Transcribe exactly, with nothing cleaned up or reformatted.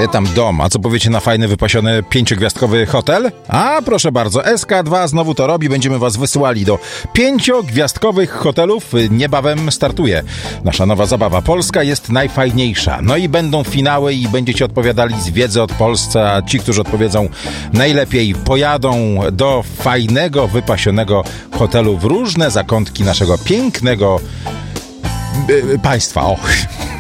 Tam dom. A co powiecie na fajny, wypasiony, pięciogwiazdkowy hotel? A proszę bardzo, S K dwa znowu to robi. Będziemy was wysyłali do pięciogwiazdkowych hotelów. Niebawem startuje nasza nowa zabawa. Polska jest najfajniejsza. No i będą finały i będziecie odpowiadali z wiedzy od Polsce, a ci, którzy odpowiedzą najlepiej, pojadą do fajnego, wypasionego hotelu w różne zakątki naszego pięknego yy, państwa. O.